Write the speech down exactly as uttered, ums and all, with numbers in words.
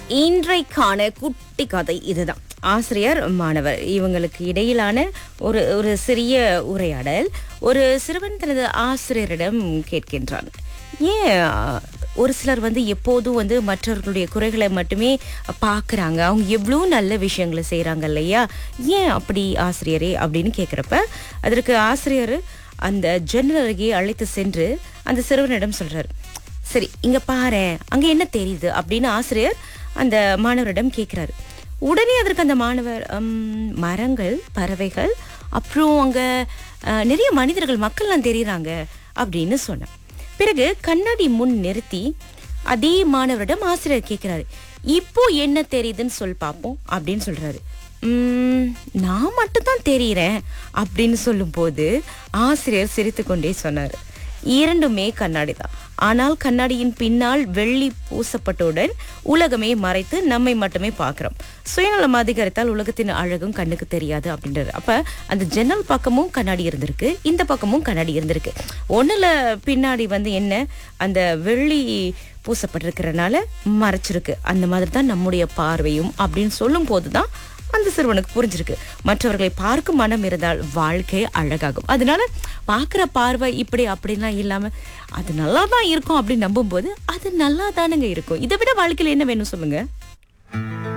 இன்றைக்கான குட்டி கதை இதுதான். ஆசிரியர் மாணவர் இவங்களுக்கு இடையிலான ஒரு ஒரு சிறிய உரையாடல். ஒரு சிறுவன் தனது ஆசிரியரிடம் கேட்கின்றான், ஏன் ஒரு சிலர் வந்து எப்போதும் வந்து மற்றவர்களுடைய குறைகளை மட்டுமே பார்க்குறாங்க, அவங்க எவ்வளோ நல்ல விஷயங்களை செய்கிறாங்க இல்லையா, ஏன் அப்படி ஆசிரியரே அப்படின்னு கேட்குறப்ப அதற்கு ஆசிரியர் அந்த ஜன்னல் அருகே அழைத்து சென்று அந்த சிறுவனிடம் சொல்றாரு, சரி இங்க பாரு அங்க என்ன தெரியுது அப்படின்னு ஆசிரியர் அந்த மாணவரிடம் கேட்கிறாரு. உடனே அதற்கு அந்த மாணவர் "ம், மரங்கள், பறவைகள், அப்புறம் அங்க அஹ், நிறைய மனிதர்கள், மக்கள்லாம் தெரியுறாங்க அப்படின்னு சொன்னார். பிறகு கண்ணாடி முன் நிறுத்தி அதே மாணவரிடம் ஆசிரியர் கேட்கிறாரு, இப்போ என்ன தெரியுதுன்னு சொல் பார்ப்போம் அப்படின்னு சொல்றாரு. "ம், நான் மட்டும்தான் தெரியுறேன்" அப்படின்னு சொல்லும் போது ஆசிரியர் சிரித்து கொண்டே சொன்னார், இரண்டுமே கண்ணாடி தான், ஆனால் கண்ணாடியின் பின்னால் வெள்ளி பூசப்பட்டவுடன் உலகமே மறைத்து நம்மை மட்டுமே பார்க்கிறோம். சுயநலம் அதிகரித்தால் உலகத்தின் அழகும் கண்ணுக்கு தெரியாது அப்படின்றது. அப்ப அந்த ஜன்னல் பக்கமும் கண்ணாடி இருந்திருக்கு, இந்த பக்கமும் கண்ணாடி இருந்திருக்கு. ஒண்ணுல பின்னாடி வந்து என்ன, அந்த வெள்ளி பூசப்பட்டிருக்கிறனால மறைச்சிருக்கு. அந்த மாதிரி தான் நம்முடைய பார்வையும் அப்படின்னு சொல்லும் போதுதான் அந்த சிறுவனுக்கு புரிஞ்சிருக்கு, மற்றவர்களை பார்க்கும் மனம் இருந்தால் வாழ்க்கை அழகாகும். அதனால பார்க்குற பார்வை இப்படி அப்படிலாம் இல்லாம அது நல்லா தான் இருக்கும் அப்படின்னு நம்பும்போது அது நல்லா தானுங்க இருக்கும். இதை விட வாழ்க்கையில என்ன வேணும் சொல்லுங்க.